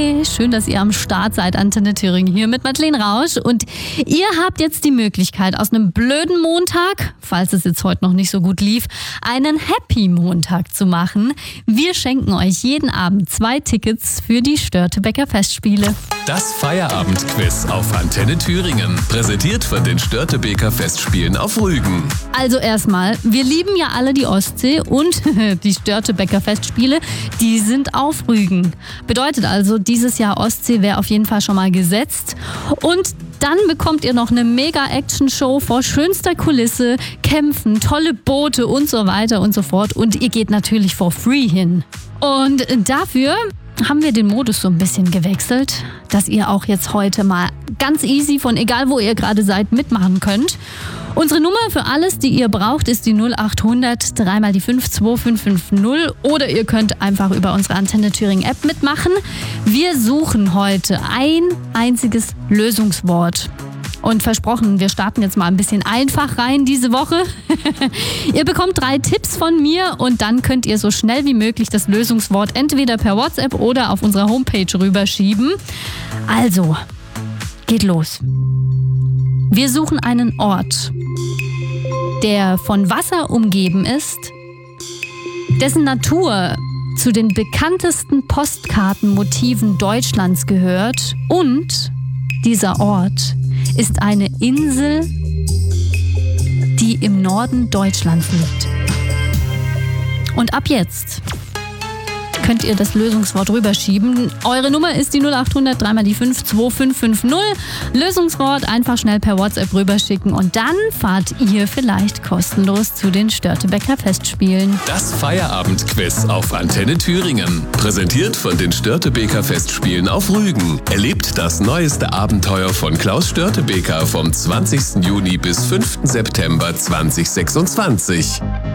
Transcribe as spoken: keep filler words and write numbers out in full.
Schön, dass ihr am Start seid, Antenne Thüringen hier mit Madeleine Rausch. Und ihr habt jetzt die Möglichkeit, aus einem blöden Montag, falls es jetzt heute noch nicht so gut lief, einen Happy Montag zu machen. Wir schenken euch jeden Abend zwei Tickets für die Störtebeker Festspiele. Das Feierabendquiz auf Antenne Thüringen, präsentiert von den Störtebeker Festspielen auf Rügen. Also erstmal, wir lieben ja alle die Ostsee und die Störtebeker Festspiele, die sind auf Rügen. Bedeutet also, dieses Jahr Ostsee wäre auf jeden Fall schon mal gesetzt. Und dann bekommt ihr noch eine Mega-Action-Show vor schönster Kulisse, Kämpfen, tolle Boote und so weiter und so fort. Und ihr geht natürlich for free hin. Und dafür haben wir den Modus so ein bisschen gewechselt, dass ihr auch jetzt heute mal ganz easy von egal wo ihr gerade seid mitmachen könnt. Unsere Nummer für alles, die ihr braucht, ist die null acht hundert drei mal die fünf zwei fünf fünf null oder ihr könnt einfach über unsere Antenne Thüringen App mitmachen. Wir suchen heute ein einziges Lösungswort. Und versprochen, wir starten jetzt mal ein bisschen einfach rein diese Woche. Ihr bekommt drei Tipps von mir und dann könnt ihr so schnell wie möglich das Lösungswort entweder per WhatsApp oder auf unserer Homepage rüberschieben. Also, geht los. Wir suchen einen Ort, der von Wasser umgeben ist, dessen Natur zu den bekanntesten Postkartenmotiven Deutschlands gehört und dieser Ort ist eine Insel, die im Norden Deutschlands liegt. Und ab jetzt könnt ihr das Lösungswort rüberschieben. Eure Nummer ist die null acht hundert drei mal die fünf zwei fünf fünf null. Lösungswort einfach schnell per WhatsApp rüberschicken und dann fahrt ihr vielleicht kostenlos zu den Störtebeker Festspielen. Das Feierabendquiz auf Antenne Thüringen, präsentiert von den Störtebeker Festspielen auf Rügen. Erlebt das neueste Abenteuer von Klaus Störtebeker vom zwanzigsten Juni bis fünften September zweitausendsechsundzwanzig.